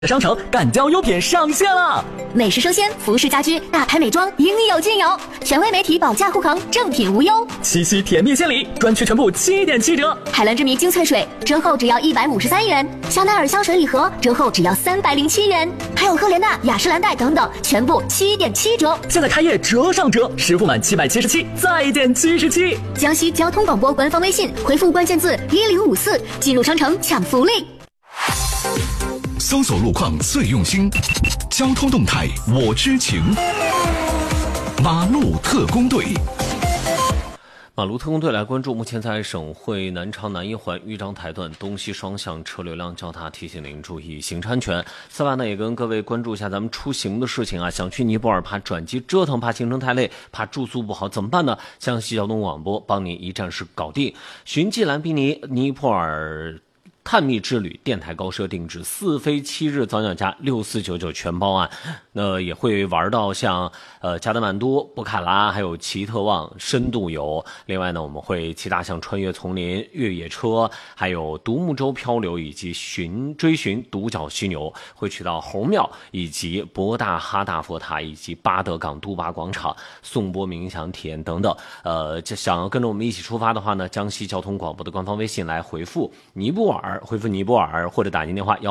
商城干胶优品上线了， 美食生鲜、服饰家居、大牌美妆应有尽有，权威媒体保价护航，正品无忧。 七夕甜蜜献礼，专区全部7.7折。 海蓝之谜精粹水折后只要153元，香奈儿香水礼盒折后只要307元，还有赫莲娜、雅诗兰黛等等，全部7.7折。 现在开业折上折，实付满777再减77。 江西交通广播官方微信回复关键字1054，进入商城抢福利。 搜索路况最用心，交通动态我知情。马路特工队， 马路特工队来关注，目前在省会南昌南一环豫章台段东西双向车流量较大，提醒您注意行车安全。此外呢，也跟各位关注一下咱们出行的事情啊。想去尼泊尔，怕转机折腾，怕行程太累，怕住宿不好，怎么办呢？江西交通广播帮您一站式搞定。寻迹兰宾尼泊尔探秘之旅，电台高奢定制4飞7日早鸟价6499全包啊。那也会玩到像加德满都、布卡拉还有奇特旺深度游。另外呢，我们会骑大象穿越丛林、越野车，还有独木舟漂流，以及追寻独角犀牛，会去到猴庙以及博大哈大佛塔以及巴德港都巴广场、颂钵冥想体验等等。想要跟着我们一起出发的话呢，江西交通广播的官方微信来回复尼泊尔，或者打进电话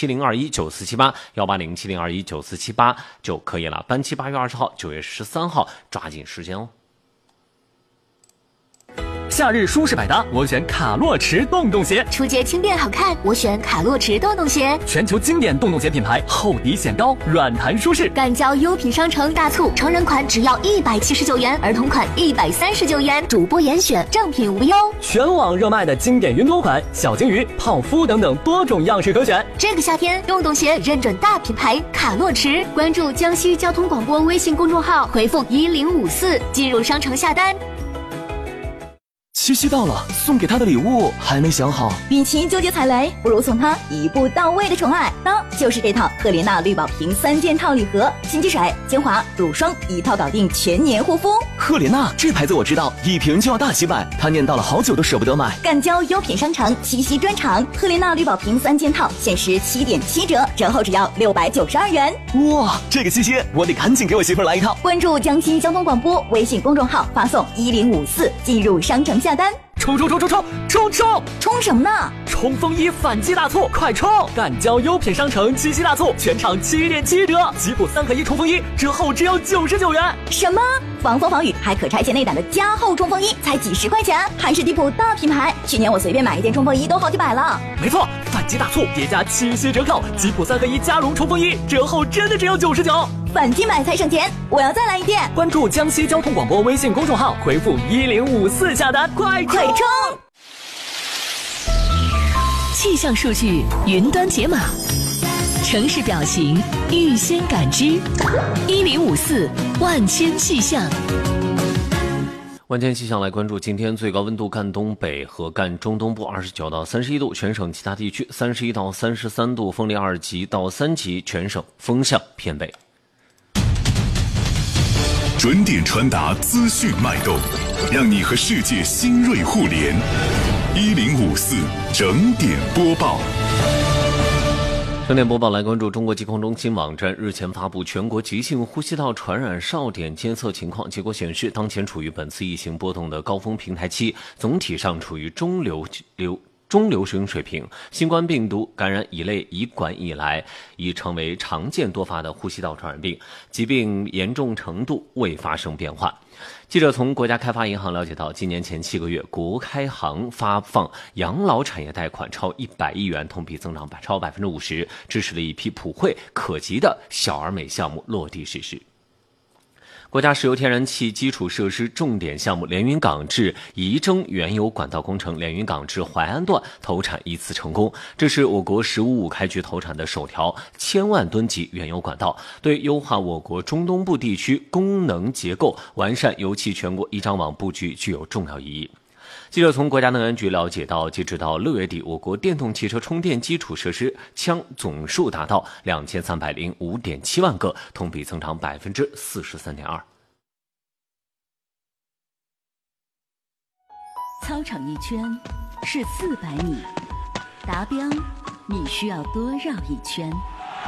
18070219478，18070219478就可以了。班期8月20号、9月13号，抓紧时间哦。 夏日舒适百搭，我选卡洛驰洞洞鞋。 出街轻便好看，我选卡洛驰洞洞鞋。 全球经典洞洞鞋品牌，厚底显高，软弹舒适。 干胶优品商城大促，成人款只要179元，儿童款139元，主播严选，正品无忧。 全网热卖的经典云朵款、小金鱼、泡芙等等多种样式可选。 这个夏天，洞洞鞋认准大品牌卡洛驰。关注江西交通广播微信公众号，回复1054进入商城下单。 七夕到了，送给他的礼物还没想好。 与其纠结踩雷，不如送他一步到位的宠爱。那就是这套赫莲娜绿宝瓶3件套礼盒，心机水、精华、乳霜一套搞定全年护肤。 赫莲娜这牌子我知道，一瓶就要大几百，他念叨了好久都舍不得买。 干胶优品商城七夕专场，赫莲娜绿宝瓶3件套限时7.7折，折后只要692元。 哇，这个七夕我得赶紧给我媳妇来一套。 关注江西交通广播微信公众号，发送1054进入商城下单。 冲什么呢？ 冲锋衣反季大促，快冲！干胶优品商城七夕大促，全场7.7折，吉普3合1冲锋衣折后只要99元。 什么？防风防雨还可拆卸内胆的加厚冲锋衣才几十块钱，还是地普大品牌。去年我随便买一件冲锋衣都好几百了。 没错，反季大促叠加七夕折扣，吉普3合1加绒冲锋衣折后真的只要99。 反季买才省钱，我要再来一件。 关注江西交通广播微信公众号，回复1054下单，快冲！ 气象数据云端解码，城市表情预先感知，1054万千气象。 万千气象来关注，今天最高温度赣东北和赣中东部29到31度，全省其他地区31到33度，风力2级到3级，全省风向偏北。 准点传达资讯脉动，让你和世界新锐互联。1054整点播报。 整点播报来关注中国疾控中心网站日前发布全国急性呼吸道传染哨点监测情况，结果显示，当前处于本次疫情波动的高峰平台期，总体上处于中流行水平。新冠病毒感染乙类乙管以来，已成为常见多发的呼吸道传染病，疾病严重程度未发生变化。记者从国家开发银行了解到，今年前7个月，国开行发放养老产业贷款超100亿元，同比增长超50%，支持了一批普惠可及的小而美项目落地实施。国家石油天然气基础设施重点项目连云港至仪征原油管道工程连云港至淮安段投产一次成功，这是我国“15+5”开局投产的首条1000万吨级原油管道，对优化我国中东部地区功能结构、完善油气全国一张网布局具有重要意义。记者从国家能源局了解到，截止到6月底，我国电动汽车充电基础设施枪总数达到2305.7万个，同比增长43.2%。 操场一圈是400米，达标你需要多绕一圈。